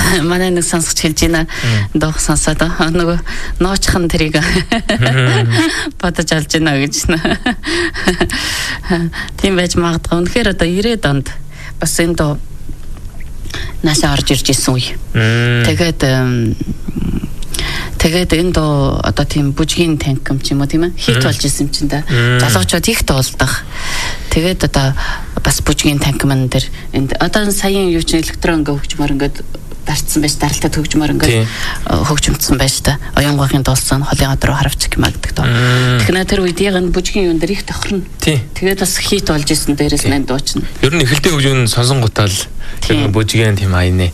манай нэг сонсогч хэлж байна. Дуух сонсоод нөгөө ноочхон тэрийг бодож алж байна гэж. Тийм байж магадгүй. Үнэхээр одоо 90-ад онд бас энэ дуу наашаа орж ирж исэн үе. Тэгээд энэ дуу одоо тийм бүжгийн танким ч юм уу тийм ээ хит болж исэн юм чинь да. Залуучууд их дуулдаг. Тэгээд одоо бас бүжгийн танкиман дээр энд одоо саяын юу ч электрон ингээ хөгжмөр ингээд дарцсан байж даралтад хөгжмөр ингээд хөгжмөдсөн байж та. Оюнгахын дуулсан холын руу харавч гэмаг гэдэг доо. Тэгэхээр тэр үед яг энэ бүжгийн юун дээр их тохирно. Тэгээд бас хит болж исэн дээрээс нь дуучна. Ер нь эхэлдэг хөгжмөн сонсонгуудаа л бүжгийн тийм аяны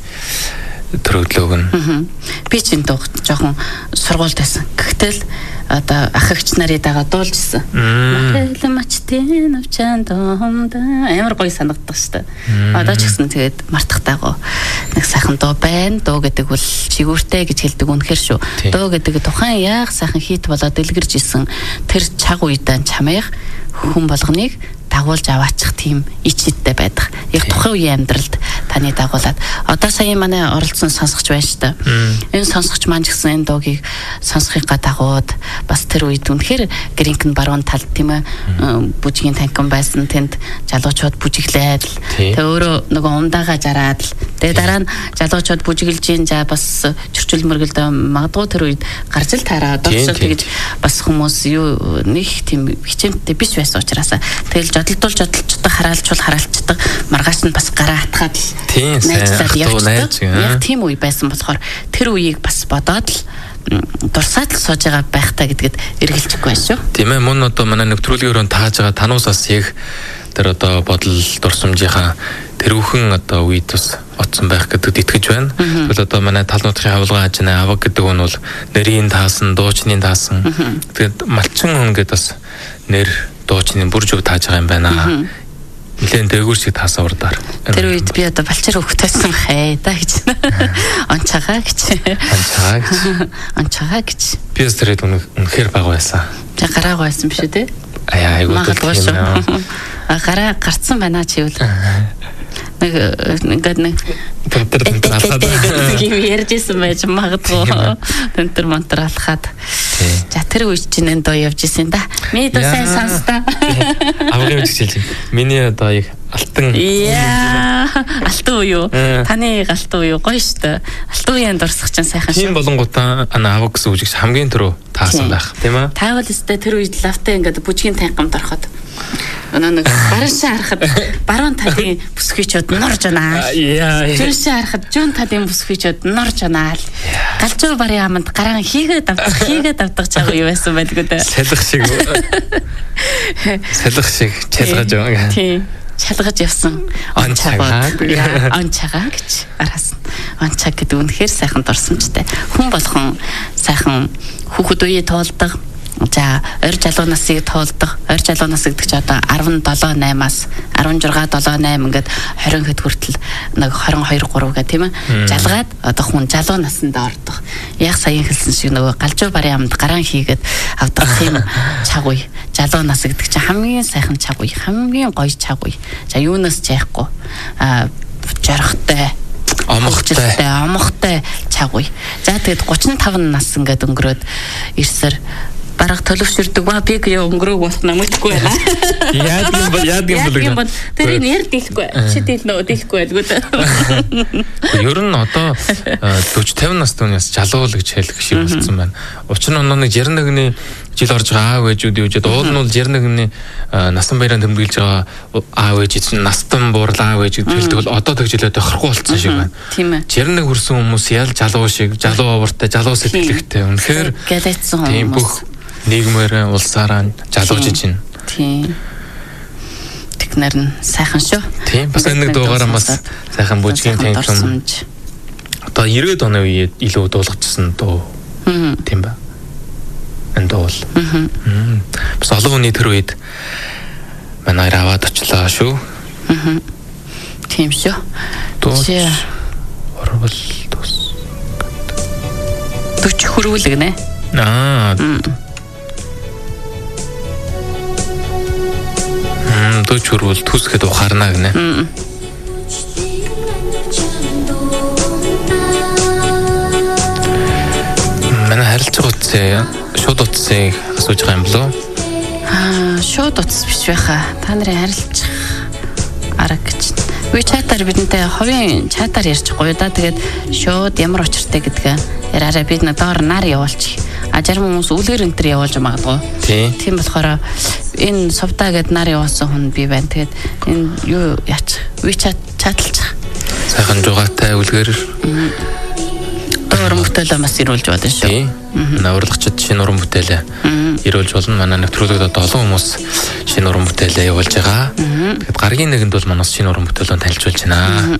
төрөлөөг нь. Би ч энэ дуу жоохон сургуульд байсан. Гэхдээ л одоо ах эгч нарын дагаа дуулж исэн. Махэл мачтын авчаан доомда амар гоё санагддаг шүү дээ. Одоо ч гэсэн тэгээд мартахтайгоо нэг сайхан дуу байна. Дуу гэдэг бол чигүүртэй гэж хэлдэг үнэхэр шүү. Дуу гэдэг тухайн яг сайхан хит болоод дэлгэрж исэн тэр чаг уйдаан чамайх хүн болгоныг дагуулж аваачих тийм ичидтэй байдаг. Яг тухайн үеийн амьдралд таны дагуулад. Одоо сая манай оролцсон сонсогч байна шүү дээ. Энэ сонсогч маань ч гэсэн энэ дуугийг сонсохыгаа дагууд бас тэр үед үнэхээр гэринхэн баруун талд тийм ээ бүжгийн танкин байсан. Тэнд залуучууд бүжиглээд тэгээ өөрөө нөгөө умдаагаа жараад тэгээ дараа нь залуучууд бүжиглж ийн за бас чөрчил мөргөлд магадгүй тэр үед гарч ил таараа догсоо тэгж бас хүмүүс юу нэг тийм хичээнтэй биш байсан учраас тэгэл жодолцдог хараалцдаг маргааш нь бас гараа атгаад л найзлаад явчихдаг. Яг тийм үе байсан болохоор тэр үеийг бас бодоод л дурсаад л сууж байгаа байхтаа гэдгэд эргэлзэхгүй байна шүү. Тийм ээ мөн одоо манай нэвтрүүлгээр нь тааж байгаа тануусаас яг тэр одоо бодол дурсамжийнхаа тэрүүхэн одоо үед бас оцсон байх гэдэгт итгэж байна. Тэгвэл одоо манай талнуудын хавлгаа ажина аваг гэдэг нь бол нэрийн таасан, дуучны таасан. Тэгээд малчин хүн гэдэг бас нэр дуучны бүр зөв тааж байгаа юм байна. Нилээн дээгүүр шиг таасан урдаар. Тэр үед би одоо балчир хөвгтөөсөн хай да гэж. Онцагаа гэж. Онцагаа гэж. Би өстрээд үнэхээр бага байсан. За гараагаа байсан биш үү те? Айгуу шүү. Гараа гарцсан байна чи юу? Ингээд нэг ярьжсэн байж магадгүй тентэр монтер алхаад за тэр үеч чинь энэ доо явж исэн да. Миний доо сайн сонстоо. Авгийн үеч хэлж. Миний одоо яг алтан. Алтан уу юу? Таны алтан уу юу? Гоё штэ. Алтан үеийн дурсах чинь сайхан шүү. Тийм болонгуудаа аваг гэсэн үгч хамгийн түрүү таасан байх тийм ээ. Таавал өстэй тэр үед лавтай ингээд бүжгийн танхимд ороход нэг баруушаа харахад баруун талын бүсгүйчүүд норж онаа. Зүршээ харахад зүүн талын бүсгүйчүүд норж онаа. Галзуу барын аманд гараан хийгээд авдаг чаг юу байсан байлгүй дээ. Салах шиг чалгаж байгаа. Тийм. Чалгаж явсан онцагаа гэж араас нь онцаг гэдэг үнэхээр сайхан дурсамжтай. Хүн болгон сайхан хүүхэд үе тоолдог. За ойр залуу насыг тоолдог. Ойр залуу нас гэдэг чинь одоо 17-8-аас 16-7-8 ингээд 20 хэд хүртэл нэг 22-3 гэх тийм ээ. Жалгаад одоо хүн залуу насанд ордог. Яг саяхан хэлсэн шиг нөгөө галзуу барын амд гараан хийгээд авдаг тийм чаг үе. Залуу нас гэдэг чинь хамгийн сайхан чаг үе. Хамгийн гоё чаг үе. За юунаас ч яахгүй. Жарахтай омохтой чаг үе. За тэгэд 35 нас ингээд өнгөрөөд ирсээр бараг төлөвшөрдөг ба би өнгөрөөг болтно мэдхгүй байна. Яад юм бол тэр нэр дийлэхгүй. Чи дийлнэ дийлэхгүй байлгүй. Ер нь одоо 40-50 настай хүнээс жалуул гэж хэлэх шиг болсон байна. Учир нь нэг 61-ний жил орж байгаа аав ээжүүд юу гэж уул нь бол 61-ний насан баяраа тэмдэглэж байгаа аав ээж чинь настан буурлаа аав ээж гэж хэлдэг бол одоо тэгжилээд тохирохгүй болсон шиг байна. Тийм ээ. 61 хүрсэн хүмүүс ял жалуу шиг, жалуу авартай, жалуу сэтгэлэгтэй. Үнэхээр гэлээдсэн хүмүүс нийгмээр улсаараа жалуужж чинь. Тийм. Тэгнэр нь сайхан шүү. Тийм. Бас нэг дуугаараа бас сайхан бүжгийн танхим. Одоо 90-ад оны үед илүү дуулгачсан дуу. Тийм ба. Энэ дуу. Бас олон хүний тэр үед манай аваад очлоо шүү. Тийм шүү. Дууч. Орвол дус. 40 хүрвэл гинэ. Дууч хүрвэл түсгэд ухаарна гинэ. шууд утсыг асууж байгаа юм болов? Шууд утас биш байхаа. Та нарын харилцах арга гэж. WeChat-аар бидэнтэй ховын чатаар ярьчихгүй да. Тэгээд шууд ямар учиртай гэдгээ яраараа бид надаар нар явуулчих. Зарим хүмүүс үлгэр энтер явуулж магадгүй. Тийм болохоор энэ сувдаа гэд нар явуулсан хүн би байна. Тэгээд энэ юу яач WeChat чаталчих. Сайхан жугаатай үлгэр уран бүтээлээ бас ирүүлж болно шүү. Манай урлагчид шинэ уран бүтээлээ ирүүлж болно. Манай нэвтрүүлэгт одоо олон хүмүүс шинэ уран бүтээлээ явуулж байгаа. Тэгэхээр гаргийн нэгэнд бол манаас шинэ уран бүтээлөө танилцуулж байна.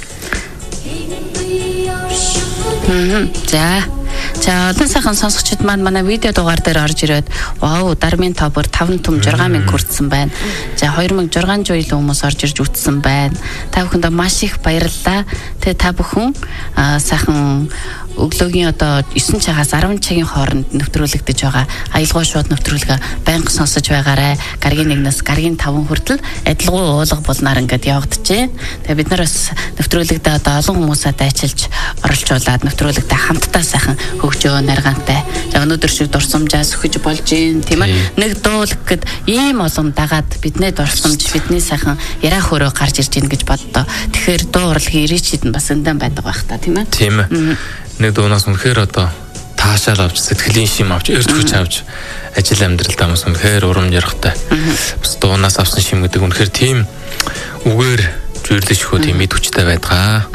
За олон сайхан сонсогчид маань манай видео дугаар дээр орж ирээд вау дармын топор 5 том 6000 хүрсэн байна. За 2600 илүү хүмүүс орж ирж үтсэн байна. Та бүхэндээ маш их баярлалаа. Тэгээ та бүхэн сайхан өглөөгийн одоо 9 цагаас 10 цагийн хооронд нэвтрүүлэгдэж байгаа аялгаа шууд нэвтрүүлгээ байнга сонсож байгаарай. Гаргийн 1-ээс гаргийн 5 хүртэл адилгуу уулга болноор ингээд явагдчихэ. Тэгээ бид нар бас нэвтрүүлэгдээ одоо олон хүмүүсээ дайчилж оролцуулаад нэвтрүүлэгтээ хамтдаа сайхан хөгжөө наргантай. Өнөөдөр шиг дурсамжаа сөхөж болж гин тийм ээ. Нэг дуулаг гэд ийм олон дагаад биднээ дурсамж бидний сайхан яраа хөрөө гарч ирж гин гэж боддоо. Тэгэхээр дуу урлагийн ирээчид нь бас эндан байдаг байх та тийм ээ. Тийм ээ. Нэг дуунаас үнэхээр одоо таашаал авч сэтгэлийн шим авч эрж хүч авч ажил амьдралдаа бас үнэхээр урам ярахтай. Бас дуунаас авсан шим гэдэг үнэхээр тийм үгээр зүйрлэж хөө тийм мэд хүчтэй байдгаа.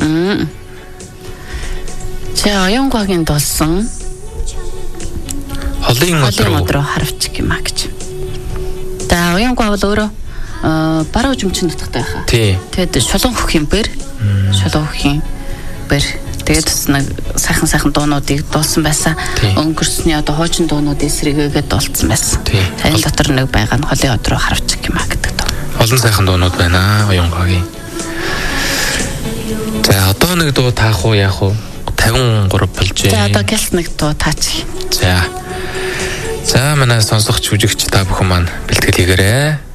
За оюнгогийн дулсан холын өдрөө харавчих юм а гэж. За оюнгоо бол өөрөө баруун жимчин нутагтай байхаа. Тэгээд шулуун хөхийн бэр шулуун хөхийн бэр тэгээд бас нэг сайхан дуунуудыг дуулсан байсан. Өнгөрсний одоо хуучин дуунууд эсрэгээгээд дуулсан байсан. Энэ дотор нэг байгаа нь холын өдрөө харавчих юм а гэдэг дуу. Олон сайхан дуунууд байна оюнгогийн. За одоо нэг дуу таах уу яах уу? 53 болжээ. За одоо гэлт нэг дуу таачих. За манай сонсогч үжигч та бүхэн маань бэлтгэл хийгээрэй.